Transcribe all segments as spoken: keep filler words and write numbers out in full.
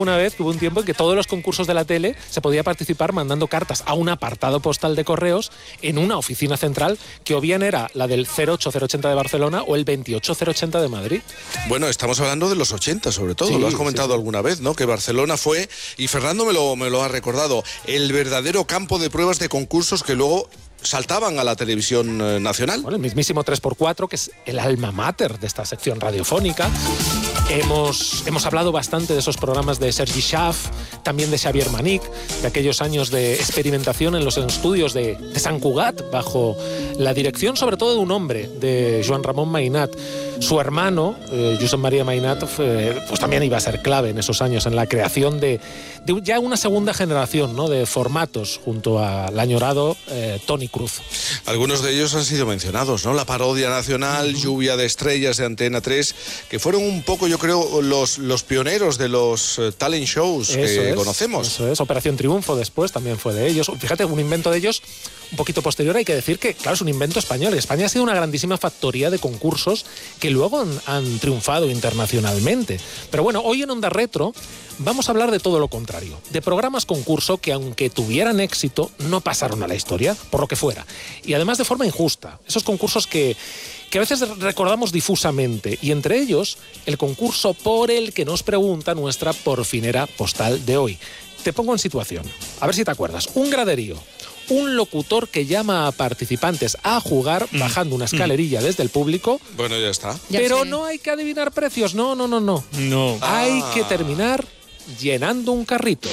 Una vez que hubo un tiempo en que todos los concursos de la tele se podía participar mandando cartas a un apartado postal de correos en una oficina central que o bien era la del cero ocho cero ochenta de Barcelona o el veintiocho cero ochenta de Madrid. Bueno, estamos hablando de los ochenta sobre todo, Sí, lo has comentado sí, sí. alguna vez, ¿no? Que Barcelona fue, y Fernando me lo, me lo ha recordado, el verdadero campo de pruebas de concursos que luego saltaban a la televisión eh, nacional. Bueno, el mismísimo tres por cuatro, que es el alma mater de esta sección radiofónica. Hemos, hemos hablado bastante de esos programas de Sergi Schaff, también de Xavier Manic, de aquellos años de experimentación en los estudios de, de Sant Cugat, bajo la dirección sobre todo de un hombre, de Joan Ramon Mainat. Su hermano, eh, Josep María Mainat, fue, pues también iba a ser clave en esos años en la creación de, de ya una segunda generación, ¿no?, de formatos junto al añorado eh, Toni Cruz. Algunos de ellos han sido mencionados, ¿no? La parodia nacional, uh-huh. Lluvia de estrellas de Antena tres, que fueron un poco, yo creo, los, los pioneros de los uh, talent shows eso que es, conocemos. Eso es, Operación Triunfo después también fue de ellos. Fíjate, un invento de ellos un poquito posterior, hay que decir que, claro, es un invento español. España ha sido una grandísima factoría de concursos que luego han, han triunfado internacionalmente. Pero bueno, hoy en Onda Retro vamos a hablar de todo lo contrario, de programas concurso que, aunque tuvieran éxito, no pasaron a la historia, por lo que fuera. Y además de forma injusta. Esos concursos que, que a veces recordamos difusamente, y entre ellos el concurso por el que nos pregunta nuestra porfinera postal de hoy. Te pongo en situación, a ver si te acuerdas. Un graderío. Un locutor que llama a participantes a jugar mm. bajando una escalerilla mm. desde el público. Bueno, ya está. Pero no hay que adivinar precios, no, no, no, no. No. Hay Ah. que terminar llenando un carrito.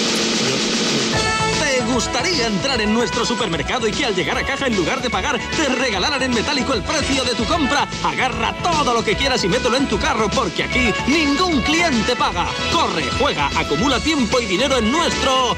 ¿Te gustaría entrar en nuestro supermercado y que al llegar a caja, en lugar de pagar, te regalaran en metálico el precio de tu compra? Agarra todo lo que quieras y mételo en tu carro, porque aquí ningún cliente paga. Corre, juega, acumula tiempo y dinero en nuestro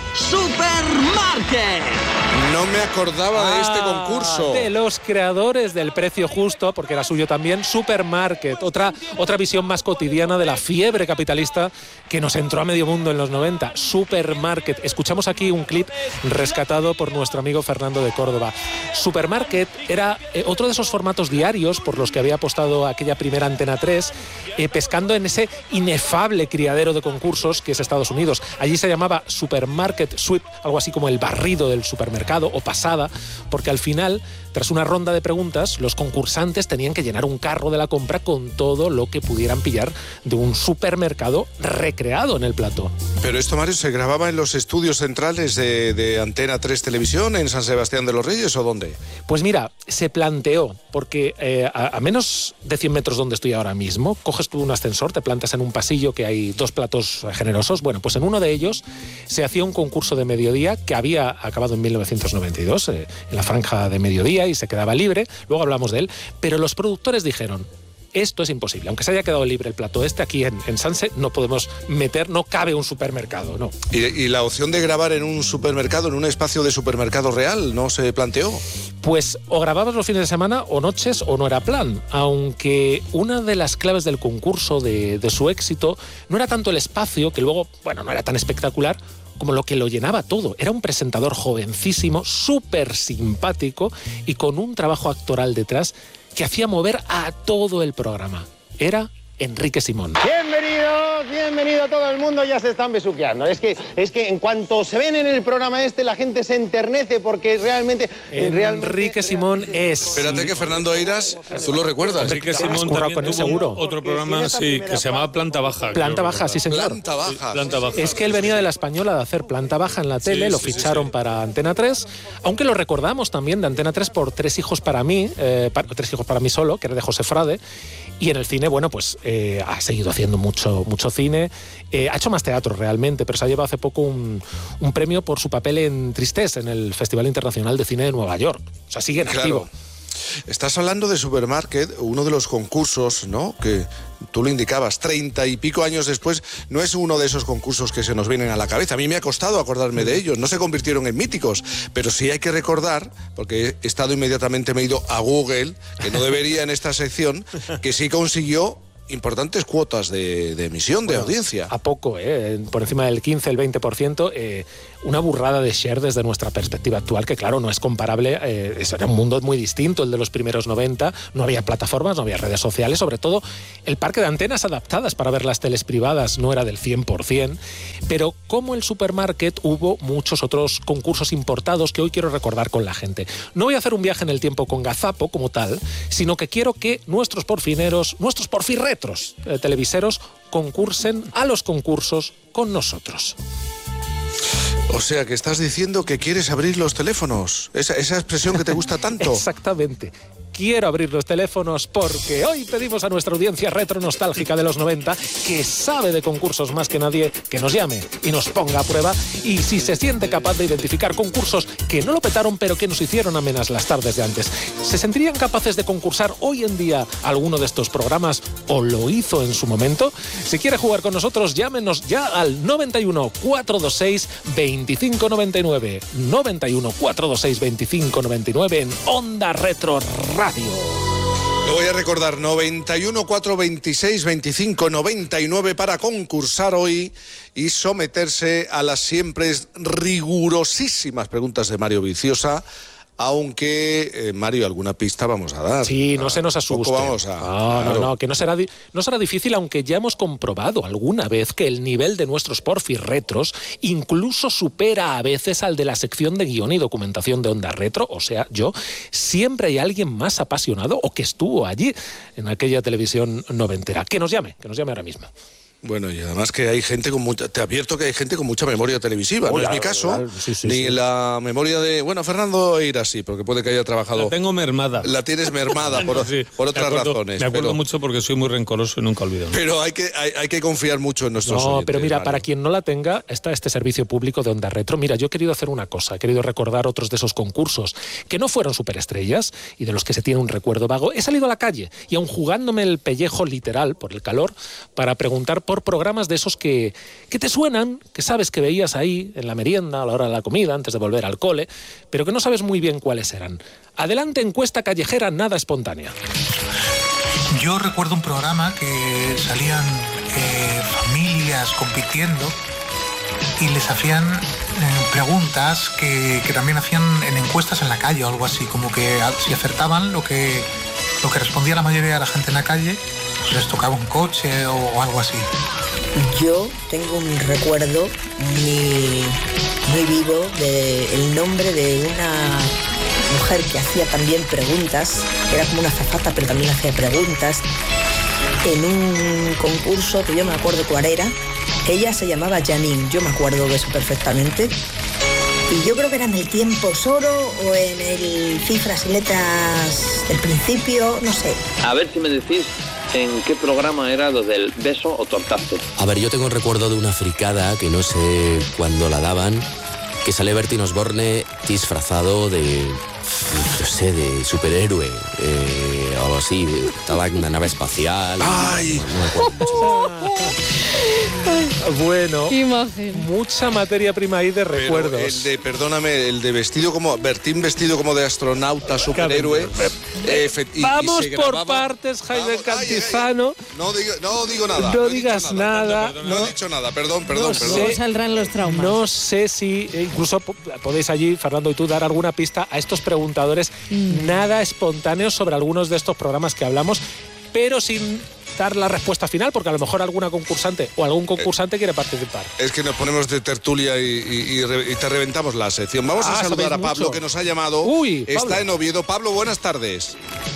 Supermarket. No me acordaba de este concurso. De los creadores del precio justo, porque era suyo también, Supermarket. Otra, otra visión más cotidiana de la fiebre capitalista que nos entró a medio mundo en los noventa. Supermarket. Escuchamos aquí un clip rescatado por nuestro amigo Fernando de Córdoba. Supermarket era eh, otro de esos formatos diarios por los que había apostado aquella primera Antena tres, eh, pescando en ese inefable criadero de concursos que es Estados Unidos. Allí se llamaba Supermarket Sweep, algo así como el barrido del supermercado o pasada, porque al final, tras una ronda de preguntas, los concursantes tenían que llenar un carro de la compra con todo lo que pudieran pillar de un supermercado recreado en el plató. Pero esto, Mario, ¿se grababa en los estudios centrales de, de Antena tres Televisión, en San Sebastián de los Reyes o dónde? Pues mira, se planteó, porque eh, a, a menos de cien metros donde estoy ahora mismo, coges tú un ascensor, te plantas en un pasillo que hay dos platos generosos. Bueno, pues en uno de ellos se hacía un concurso de mediodía que había acabado en mil novecientos noventa y dos, eh, en la franja de mediodía, y se quedaba libre. Luego hablamos de él, pero los productores dijeron: esto es imposible, aunque se haya quedado libre el plató este, aquí en, en Sanse no podemos meter, no cabe un supermercado, no. ¿Y, y la opción de grabar en un supermercado, en un espacio de supermercado real, no se planteó? Pues o grababas los fines de semana o noches o no era plan, aunque una de las claves del concurso, de, de su éxito, no era tanto el espacio, que luego, bueno, no era tan espectacular, como lo que lo llenaba todo. Era un presentador jovencísimo, súper simpático y con un trabajo actoral detrás que hacía mover a todo el programa. Era Enrique Simón. Bienvenidos, bienvenido a todo el mundo, ya se están besuqueando. Es que, es que en cuanto se ven en el programa este, la gente se enternece porque realmente... Enrique realmente, Simón realmente... es... Espérate que Fernando Eiras, tú lo recuerdas. Enrique Simón también con él, tuvo seguro. otro programa, sí, que se llamaba Planta Baja. Planta creo Baja, sí señor. Planta baja. Planta Baja. Es que él venía de la Española de hacer Planta Baja en la tele, Sí, lo sí, sí, ficharon sí. para Antena tres, aunque lo recordamos también de Antena tres por Tres hijos para mí, eh, para, Tres hijos para mí solo, que era de José Frade, y en el cine, bueno, pues eh, ha seguido haciendo mucho, mucho cine, eh, ha hecho más teatro realmente, pero se ha llevado hace poco un, un premio por su papel en Tristesse, en el Festival Internacional de Cine de Nueva York. O sea, sigue en Claro. activo. Estás hablando de Supermarket, uno de los concursos, ¿no?, que tú lo indicabas, treinta y pico años después, no es uno de esos concursos que se nos vienen a la cabeza. A mí me ha costado acordarme de ellos, no se convirtieron en míticos, pero sí hay que recordar, porque he estado inmediatamente, me he ido a Google, que no debería en esta sección, que sí consiguió importantes cuotas de, de emisión, bueno, de audiencia. A poco, ¿eh? Por encima del quince, el veinte por ciento. Eh, una burrada de share desde nuestra perspectiva actual, que claro, no es comparable. Eh, era un mundo muy distinto el de los primeros noventa. No había plataformas, no había redes sociales. Sobre todo, el parque de antenas adaptadas para ver las teles privadas no era del cien por ciento. Pero como el Supermarket, hubo muchos otros concursos importados que hoy quiero recordar con la gente. No voy a hacer un viaje en el tiempo con Gazapo como tal, sino que quiero que nuestros porfineros, nuestros porfirretros eh, televiseros concursen a los concursos con nosotros. O sea, que estás diciendo que quieres abrir los teléfonos. Esa, esa expresión que te gusta tanto. Exactamente. Quiero abrir los teléfonos porque hoy pedimos a nuestra audiencia retro nostálgica de los noventa, que sabe de concursos más que nadie, que nos llame y nos ponga a prueba, y si se siente capaz de identificar concursos que no lo petaron pero que nos hicieron amenas las tardes de antes. ¿Se sentirían capaces de concursar hoy en día alguno de estos programas o lo hizo en su momento? Si quiere jugar con nosotros, llámenos ya al noventa y uno, cuatrocientos veintiséis, veinticinco noventa y nueve, noventa y uno, cuatrocientos veintiséis, veinticinco noventa y nueve en Onda Retro Radio. Lo voy a recordar, noventa y uno, cuatrocientos veintiséis, veinticinco noventa y nueve para concursar hoy y someterse a las siempre rigurosísimas preguntas de Mario Viciosa. Aunque, eh, Mario, alguna pista vamos a dar. Sí, no se nos asuste. Vamos a, no, claro. no, no, que no será, di- no será difícil, aunque ya hemos comprobado alguna vez que el nivel de nuestros porfirretros incluso supera a veces al de la sección de guión y documentación de Onda Retro, o sea, yo. Siempre hay alguien más apasionado o que estuvo allí en aquella televisión noventera. Que nos llame, que nos llame ahora mismo. Bueno, y además que hay gente con mucha... Te advierto que hay gente con mucha memoria televisiva. Oh, no claro, es mi caso, claro, sí, sí, ni sí. la memoria de... Bueno, Fernando irá así, porque puede que haya trabajado... La tengo mermada. La tienes mermada por, Sí, por me otras acuerdo, razones. Me acuerdo pero, mucho porque soy muy rencoroso y nunca olvido. pero hay que hay, hay que confiar mucho en nuestros No, oyentes, pero mira, Mario. para quien no la tenga, está este servicio público de Onda Retro. Mira, yo he querido hacer una cosa, he querido recordar otros de esos concursos que no fueron superestrellas y de los que se tiene un recuerdo vago. He salido a la calle y aun jugándome el pellejo literal por el calor para preguntar por programas de esos que, que te suenan, que sabes que veías ahí en la merienda, a la hora de la comida, antes de volver al cole, pero que no sabes muy bien cuáles eran. Adelante, encuesta callejera nada espontánea. Yo recuerdo un programa que salían eh, familias compitiendo y les hacían eh, preguntas que, que también hacían en encuestas en la calle o algo así, como que a- si acertaban lo que, lo que respondía la mayoría de la gente en la calle, pues les tocaba un coche o, o algo así. Yo tengo un recuerdo muy, muy vivo del nombre de una mujer que hacía también preguntas, era como una azafata pero también hacía preguntas, en un concurso que yo me acuerdo cuál era. Ella se llamaba Janine, yo me acuerdo de eso perfectamente. Y yo creo que era en el Tiempo Oro o en el Cifras y Letras del Principio, no sé. A ver si me decís en qué programa era lo del beso o tortazo. A ver, yo tengo un recuerdo de una fricada que no sé cuándo la daban, que sale Bertín Osborne disfrazado de, no sé, de superhéroe, eh, o algo así, estaba en una nave espacial. ¡Ay! No me acuerdo mucho. Bueno, Qué imagen. mucha materia prima ahí de Pero recuerdos. el de, perdóname, el de vestido como... Bertín vestido como de astronauta, superhéroe. eh, fe- y- y Vamos se por grababa- partes, Jaime Vamos, ay, ay, ay. Cantizano. No digo, no digo nada. No he dicho digas nada. No he dicho nada, perdón, perdón, No perdón. sé. Luego saldrán los traumas. No sé si, eh, incluso po- podéis allí, Fernando y tú, dar alguna pista a estos preguntadores Mm. nada espontáneos sobre algunos de estos programas que hablamos, pero sin dar la respuesta final, porque a lo mejor alguna concursante o algún concursante quiere participar. Es que nos ponemos de tertulia y, y- y re- y te reventamos la sección. Vamos Ah, a saludar sabéis a Pablo, mucho. que nos ha llamado. Uy, Está Pablo. en Oviedo. Pablo, buenas tardes.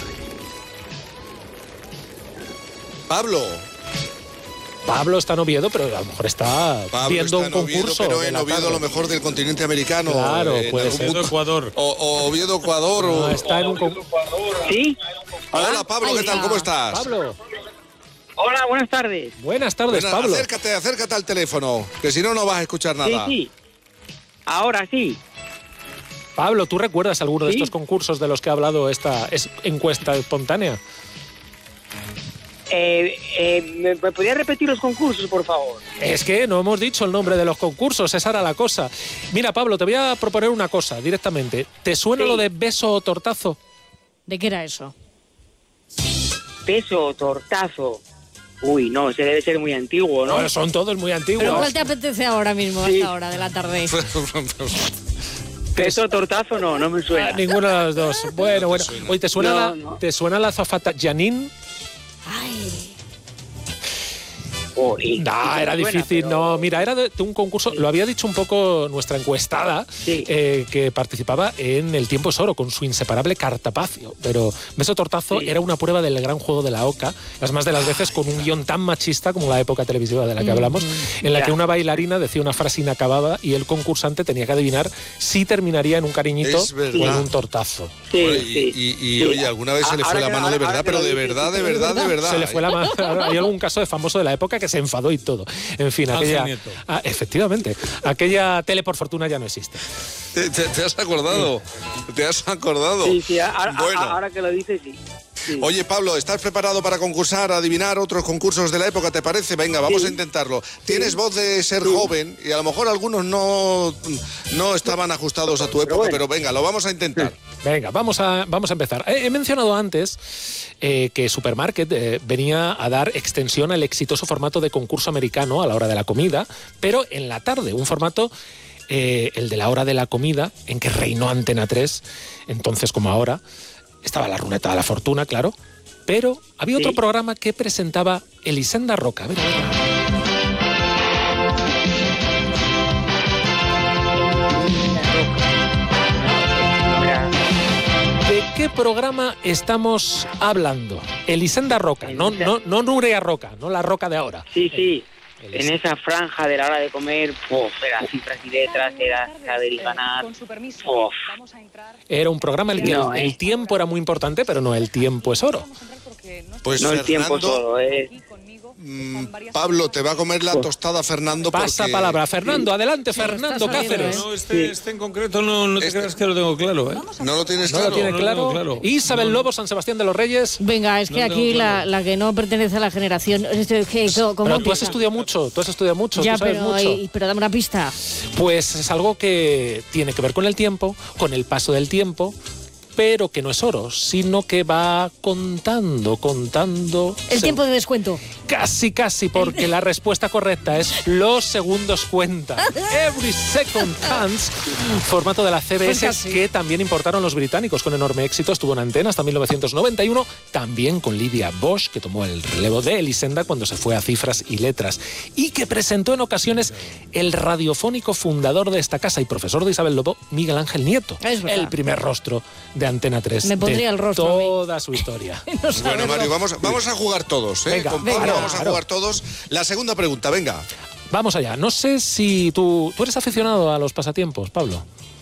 Pablo. Pablo está en Oviedo, pero a lo mejor está Pablo viendo está un en Oviedo, concurso. pero de en la Oviedo tarde. a lo mejor del continente americano. Claro, eh, en puede algún ser. punto. Ecuador. O, o Oviedo, Ecuador. No, o... está en un con- ¿Sí? Hola, Pablo, ¿qué Ahí tal? está. ¿Cómo estás? Pablo, Hola, buenas tardes. buenas tardes, Bueno, Pablo. acércate, acércate al teléfono, que si no, no vas a escuchar nada. Sí, sí. Ahora sí. Pablo, ¿tú recuerdas alguno de Sí. estos concursos de los que ha hablado esta es- encuesta espontánea? Eh, eh, ¿me, me podría repetir los concursos, por favor? Es que no hemos dicho el nombre de los concursos, esa era la cosa. Mira, Pablo, te voy a proponer una cosa directamente. ¿Te suena Sí. lo de beso o tortazo? ¿De qué era eso? Beso, tortazo. Uy, no, ese debe ser muy antiguo, ¿no? Bueno, son todos muy antiguos. ¿Pero cuál te apetece ahora mismo, a Sí. esta hora de la tarde? ¿Peso tortazo? No, no me suena. Ah, ninguno de los dos. Bueno, bueno. Oye, ¿te suena, No, la, no. ¿te suena la azafata Janine? Ay, Uy, No, sí, era me suena, difícil. pero- No, mira, era de, de un concurso, lo había dicho un poco nuestra encuestada, Sí. eh, que participaba en El tiempo es oro con su inseparable Cartapacio. Pero Beso Tortazo Sí. era una prueba del gran juego de la oca, las más de las veces con un guión tan machista como la época televisiva de la que hablamos, en la Ya. que una bailarina decía una frase inacabada y el concursante tenía que adivinar si terminaría en un cariñito Es o verdad. en un tortazo. Sí, Bueno, y, sí. y- y, Sí. oye, alguna vez se le fue Ahora la que- mano de ahora- verdad, ahora que pero lo de dices, verdad, sí, de verdad, de verdad. Se le fue la mano. Hay algún caso de famoso de la época que se enfadó y todo. En fin, Ángel aquella. Nieto. Ah, efectivamente. Aquella tele por fortuna ya no existe. ¿Te, te- te has acordado? ¿Te has acordado? Sí, sí, ahora, Bueno. ahora que lo dices, sí. Sí. Oye, Pablo, ¿estás preparado para concursar, adivinar otros concursos de la época, te parece? Venga, vamos Sí. a intentarlo. Tienes voz de ser joven y a lo mejor algunos no, no estaban ajustados a tu época, bueno. pero venga, lo vamos a intentar. Venga, vamos a, vamos a empezar. He, he mencionado antes eh, que Supermarket eh, venía a dar extensión al exitoso formato de concurso americano a la hora de la comida, pero en la tarde, un formato, eh, el de la hora de la comida, en que reinó Antena tres, entonces como ahora. Estaba la ruleta de la fortuna, claro, pero había otro Sí. programa que presentaba Elisenda Roca. A ver, a ver. ¿De qué programa estamos hablando? Elisenda Roca, no, no, no Nuria Roca, no la Roca de ahora. Sí, sí. El- En esa franja de la hora de comer, uf, era cifras y letras, era saber y ganar. Uf. Era un programa en el que No, el, eh. el tiempo era muy importante, pero no el tiempo es oro. Pues No el tiempo Fernando, solo, eh. mm, Pablo, te va a comer la tostada Fernando Pasa porque... palabra. Fernando, adelante, Sí, Fernando está saliendo, Cáceres. ¿eh? No, este, este en concreto no, no te Este- creas que lo tengo claro, ¿eh? ¿No lo tienes No claro? lo tiene no lo claro. tengo claro. Isabel Lobo, San Sebastián de los Reyes. venga, es que No aquí tengo la, claro. la que no pertenece a la generación... Es que, ¿cómo Pero tú has empieza? estudiado mucho, tú has estudiado mucho, Ya, tú sabes pero, mucho. y- pero dame una pista. Pues es algo que tiene que ver con el tiempo, con el paso del tiempo, pero que no es oro, sino que va contando, contando... El se- tiempo de descuento. Casi, casi, porque la respuesta correcta es los segundos cuentan. Every second counts. Formato de la C B S Pues casi. que también importaron los británicos con enorme éxito. Estuvo en antena hasta mil novecientos noventa y uno. También con Lydia Bosch, que tomó el relevo de Elisenda cuando se fue a cifras y letras. Y que presentó en ocasiones el radiofónico fundador de esta casa y profesor de Isabel Lobo, Miguel Ángel Nieto. Es verdad. El primer rostro de Antena tres. Me pondría de el rostro a mí. toda su historia. No Bueno, saberlo. Mario, vamos, vamos a jugar todos, ¿eh? Venga, Con venga, Pablo vamos a claro. jugar todos. La segunda pregunta, venga. Vamos allá. No sé si tú, tú eres aficionado a los pasatiempos, Pablo.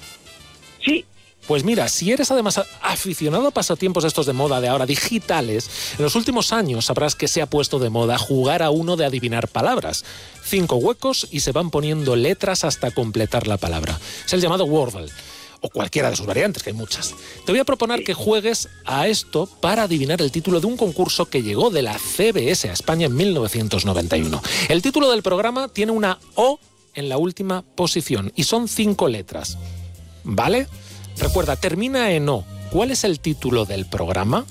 Sí, Pues mira, si eres además a- aficionado a pasatiempos estos de moda de ahora, digitales, en los últimos años sabrás que se ha puesto de moda jugar a uno de adivinar palabras. Cinco huecos y se van poniendo letras hasta completar la palabra. Es el llamado Wordle, o cualquiera de sus variantes, que hay muchas. Te voy a proponer que juegues a esto para adivinar el título de un concurso que llegó de la C B S a España en mil novecientos noventa y uno. El título del programa tiene una O en la última posición y son cinco letras. ¿Vale? Recuerda, termina en O. ¿Cuál es el título del programa?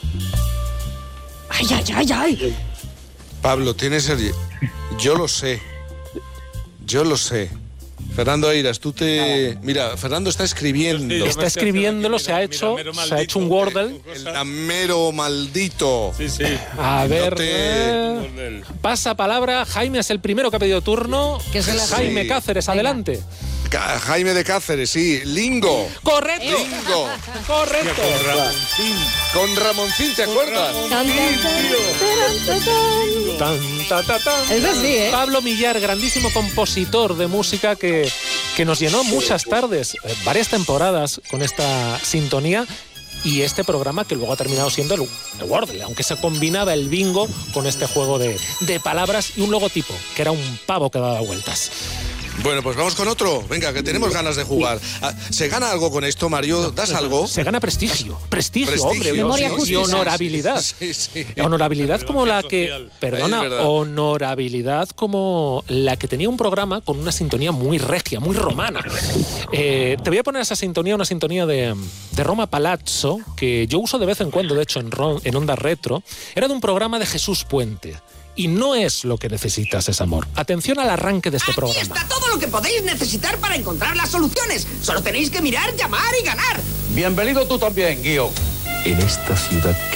Ay, ay, ay, ay. Pablo, tienes el... Yo lo sé. Yo lo sé. Fernando Eiras, tú te... Mira, Fernando está escribiendo. Está escribiéndolo, se ha hecho, se ha hecho un Wordle. El damero maldito. Sí, sí. A ver, No te- eh, pasa palabra. Jaime es el primero que ha pedido turno. Que se la- Jaime Sí. Cáceres, Venga. adelante. Ca- Jaime de Cáceres, sí. Lingo. Correcto. Lingo. Correcto. Con Ramoncín, ¿te acuerdas? Tan, tan, tan, tan, tan. Tan, ta, ta, tan. Es así, ¿eh? Pablo Millar, grandísimo compositor de música que, que nos llenó muchas tardes, eh, varias temporadas con esta sintonía. Y este programa que luego ha terminado siendo el, el Wordle, aunque se combinaba el bingo con este juego de, de palabras y un logotipo, que era un pavo que daba vueltas. Bueno, pues vamos con otro. Venga, que tenemos ganas de jugar. Ah, ¿Se gana algo con esto, Mario? ¿Das algo? Se gana prestigio, prestigio, Prestigio, hombre, Memoria y- y acústica. honorabilidad. Sí, sí. Honorabilidad como la que, social. perdona, Es verdad. honorabilidad como la que tenía un programa con una sintonía muy regia, muy romana. Eh, te voy a poner esa sintonía, una sintonía de, de Roma Palazzo, que yo uso de vez en cuando, de hecho, en, Ron- en Onda Retro. Era de un programa de Jesús Puente. y no es lo que necesitas, es amor. Atención al arranque de este programa. Está todo lo que podéis necesitar para encontrar las soluciones. Solo tenéis que mirar, llamar y ganar. Bienvenido tú también, Guío. En esta ciudad